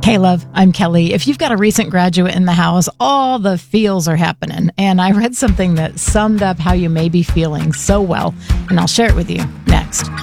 Hey, love, I'm Kelly. If you've got a recent graduate in the house, all the feels are happening. And I read something that summed up how you may be feeling so well, and I'll share it with you next.